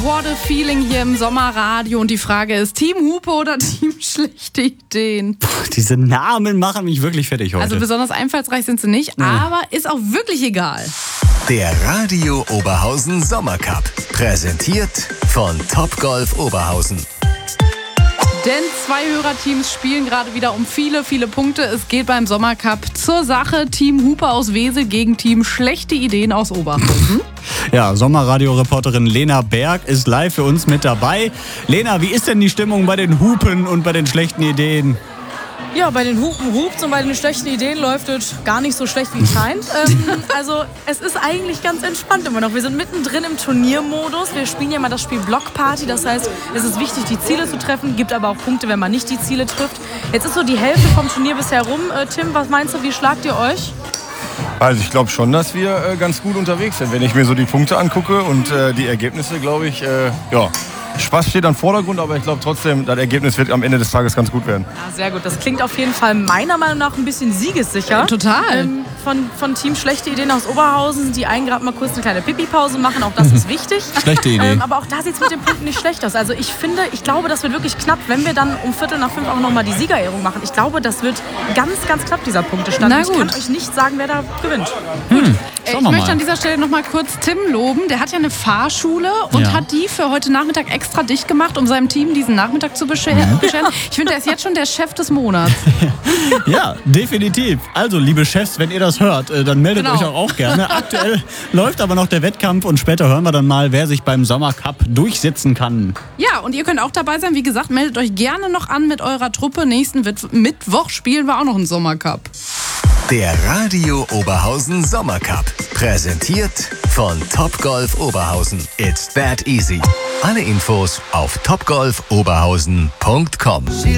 Akkorde-Feeling hier im Sommerradio und die Frage ist, Team Hupe oder Team Schlechte Ideen? Diese Namen machen mich wirklich fertig heute. Also besonders einfallsreich sind sie nicht, aber ist auch wirklich egal. Der Radio Oberhausen Sommercup, präsentiert von Topgolf Oberhausen. Denn 2 Hörerteams spielen gerade wieder um viele, viele Punkte. Es geht beim Sommercup zur Sache. Team Hupe aus Wesel gegen Team Schlechte Ideen aus Oberhausen. Ja, Sommerradio-Reporterin Lena Berg ist live für uns mit dabei. Lena, wie ist denn die Stimmung bei den Hupen und bei den schlechten Ideen? Ja, bei den Hupen hupt's und bei den schlechten Ideen läuft es gar nicht so schlecht, wie es scheint. Also es ist eigentlich ganz entspannt immer noch. Wir sind mittendrin im Turniermodus. Wir spielen ja mal das Spiel Blockparty. Das heißt, es ist wichtig, die Ziele zu treffen. Gibt aber auch Punkte, wenn man nicht die Ziele trifft. Jetzt ist so die Hälfte vom Turnier bisher rum. Tim, was meinst du, wie schlagt ihr euch? Also ich glaube schon, dass wir ganz gut unterwegs sind. Wenn ich mir so die Punkte angucke und die Ergebnisse, glaube ich, ja. Spaß steht am Vordergrund, aber ich glaube trotzdem, das Ergebnis wird am Ende des Tages ganz gut werden. Ja, sehr gut. Das klingt auf jeden Fall meiner Meinung nach ein bisschen siegessicher. Total. Von Team Schlechte Ideen aus Oberhausen. Die einen gerade mal kurz eine kleine Pipi-Pause machen. Auch das ist wichtig. Schlechte Idee. Aber auch da sieht es mit den Punkten nicht schlecht aus. Also ich glaube, das wird wirklich knapp, wenn wir dann um 4:45 auch nochmal die Siegerehrung machen. Ich glaube, das wird ganz, ganz knapp, dieser Punktestand. Na Ich kann euch nicht sagen, wer da gewinnt. Ich möchte an dieser Stelle noch mal kurz Tim loben. Der hat ja eine Fahrschule und hat die für heute Nachmittag extra dicht gemacht, um seinem Team diesen Nachmittag zu bescheren. Ich finde, er ist jetzt schon der Chef des Monats. Ja, definitiv. Also, liebe Chefs, wenn ihr das hört, dann meldet euch auch gerne. Aktuell läuft aber noch der Wettkampf und später hören wir dann mal, wer sich beim Sommercup durchsetzen kann. Ja, und ihr könnt auch dabei sein. Wie gesagt, meldet euch gerne noch an mit eurer Truppe. Nächsten Mittwoch spielen wir auch noch einen Sommercup. Der Radio Oberhausen Sommercup, präsentiert von Topgolf Oberhausen. It's that easy. Alle Infos auf topgolfoberhausen.com.